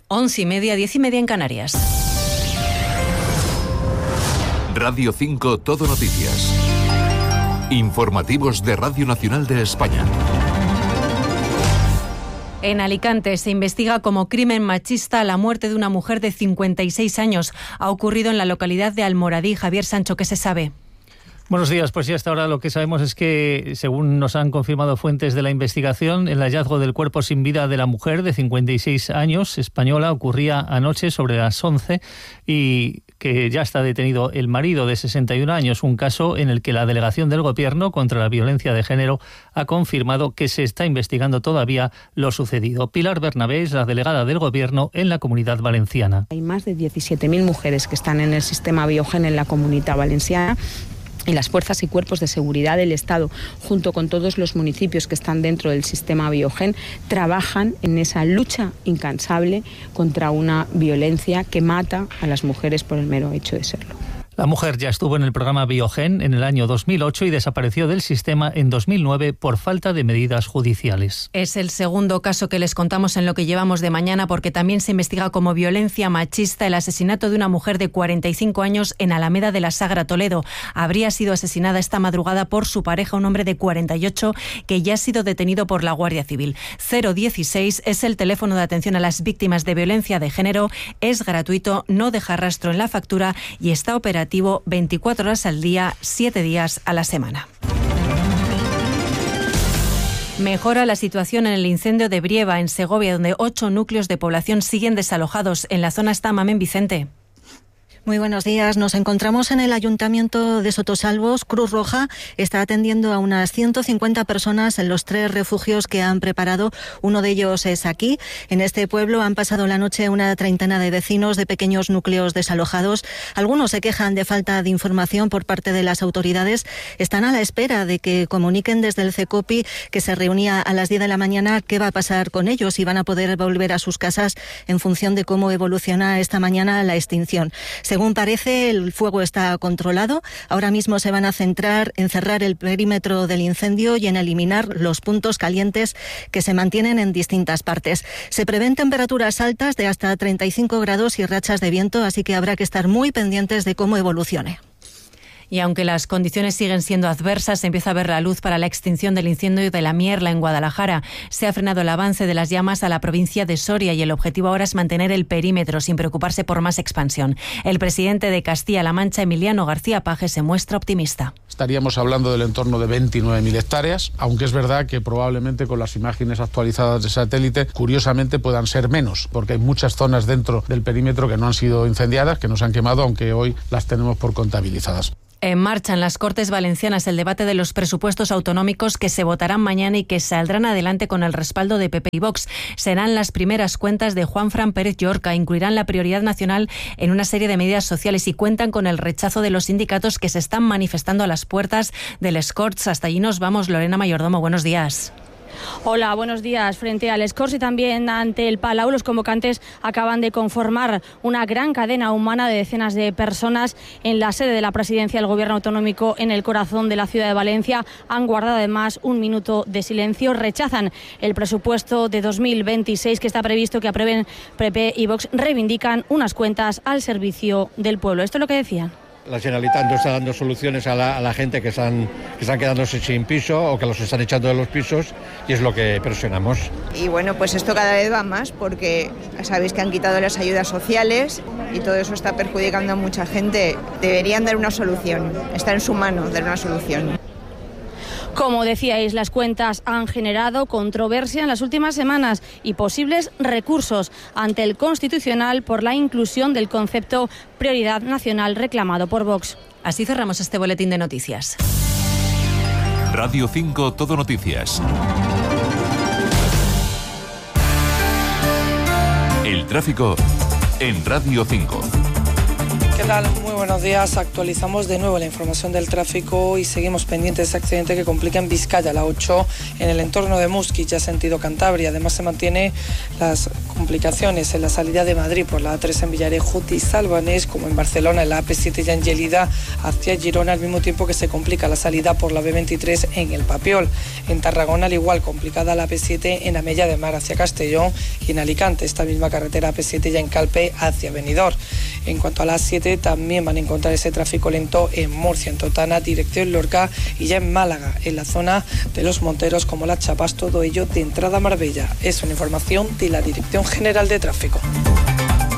11:30, 10:30 en Canarias. Radio 5 Todo Noticias. Informativos de Radio Nacional de España. En Alicante se investiga como crimen machista la muerte de una mujer de 56 años. Ha ocurrido en la localidad de Almoradí. Javier Sancho, ¿qué se sabe? Buenos días, pues sí, hasta ahora lo que sabemos es que, según nos han confirmado fuentes de la investigación, el hallazgo del cuerpo sin vida de la mujer de 56 años, española, ocurría anoche sobre las 11 y que ya está detenido el marido de 61 años, un caso en el que la Delegación del Gobierno contra la Violencia de Género ha confirmado que se está investigando todavía lo sucedido. Pilar Bernabé es la delegada del Gobierno en la Comunidad Valenciana. Hay más de 17.000 mujeres que están en el sistema Biogen en la Comunidad Valenciana. Y las fuerzas y cuerpos de seguridad del Estado, junto con todos los municipios que están dentro del sistema Biogen, trabajan en esa lucha incansable contra una violencia que mata a las mujeres por el mero hecho de serlo. La mujer ya estuvo en el programa Biogen en el año 2008 y desapareció del sistema en 2009 por falta de medidas judiciales. Es el segundo caso que les contamos en lo que llevamos de mañana, porque también se investiga como violencia machista el asesinato de una mujer de 45 años en Alameda de la Sagra, Toledo. Habría sido asesinada esta madrugada por su pareja, un hombre de 48, que ya ha sido detenido por la Guardia Civil. 016 es el teléfono de atención a las víctimas de violencia de género. Es gratuito, no deja rastro en la factura y está operativo 24 horas al día, 7 días a la semana. Mejora la situación en el incendio de Brieva, en Segovia, donde 8 núcleos de población siguen desalojados. En la zona está Mamen Vicente. Muy buenos días. Nos encontramos en el Ayuntamiento de Sotosalvos. Cruz Roja está atendiendo a unas 150 personas en los 3 refugios que han preparado. Uno de ellos es aquí. En este pueblo han pasado la noche una treintena de vecinos de pequeños núcleos desalojados. Algunos se quejan de falta de información por parte de las autoridades. Están a la espera de que comuniquen desde el CECOPI, que se reunía a las 10 de la mañana, qué va a pasar con ellos, si van a poder volver a sus casas en función de cómo evoluciona esta mañana la extinción. Según parece, el fuego está controlado. Ahora mismo se van a centrar en cerrar el perímetro del incendio y en eliminar los puntos calientes que se mantienen en distintas partes. Se prevén temperaturas altas de hasta 35 grados y rachas de viento, así que habrá que estar muy pendientes de cómo evolucione. Y aunque las condiciones siguen siendo adversas, se empieza a ver la luz para la extinción del incendio de la Mierla en Guadalajara. Se ha frenado el avance de las llamas a la provincia de Soria y el objetivo ahora es mantener el perímetro sin preocuparse por más expansión. El presidente de Castilla-La Mancha, Emiliano García Paje, se muestra optimista. Estaríamos hablando del entorno de 29.000 hectáreas, aunque es verdad que probablemente con las imágenes actualizadas de satélite, curiosamente puedan ser menos, porque hay muchas zonas dentro del perímetro que no han sido incendiadas, que no se han quemado, aunque hoy las tenemos por contabilizadas. En marcha en las Cortes Valencianas el debate de los presupuestos autonómicos que se votarán mañana y que saldrán adelante con el respaldo de PP y Vox. Serán las primeras cuentas de Juanfran Pérez Llorca. Incluirán la prioridad nacional en una serie de medidas sociales y cuentan con el rechazo de los sindicatos que se están manifestando a las puertas del Corts. Hasta allí nos vamos. Lorena Mayordomo, buenos días. Hola, buenos días. Frente al Corts y también ante el Palau, los convocantes acaban de conformar una gran cadena humana de decenas de personas en la sede de la presidencia del Gobierno autonómico en el corazón de la ciudad de Valencia. Han guardado además un minuto de silencio. Rechazan el presupuesto de 2026 que está previsto que aprueben PP y Vox. Reivindican unas cuentas al servicio del pueblo. Esto es lo que decían. La Generalitat no está dando soluciones a la gente que están quedándose sin piso o que los están echando de los pisos y es lo que presionamos. Y bueno, pues esto cada vez va más porque sabéis que han quitado las ayudas sociales y todo eso está perjudicando a mucha gente. Deberían dar una solución, está en su mano dar una solución. Como decíais, las cuentas han generado controversia en las últimas semanas y posibles recursos ante el Constitucional por la inclusión del concepto prioridad nacional reclamado por Vox. Así cerramos este boletín de noticias. Radio 5 Todo Noticias. El tráfico en Radio 5. ¿Qué tal? Muy buenos días. Actualizamos de nuevo la información del tráfico y seguimos pendientes de ese accidente que complica en Vizcaya, la 8, en el entorno de Muskiz, ya sentido Cantabria. Además se mantiene las complicaciones en la salida de Madrid por la A3 en Villarejo y Salvanés, como en Barcelona, en la AP7 ya en Gelida hacia Girona, al mismo tiempo que se complica la salida por la B23 en el Papiol. En Tarragona, al igual, complicada la AP7 en Amella de Mar hacia Castellón y en Alicante, esta misma carretera AP7 ya en Calpe hacia Benidorm. En cuanto a la A7, también van a encontrar ese tráfico lento en Murcia, en Totana, dirección Lorca, y ya en Málaga, en la zona de Los Monteros, como Las Chapas, todo ello de entrada a Marbella. Es una información de la Dirección General de Tráfico.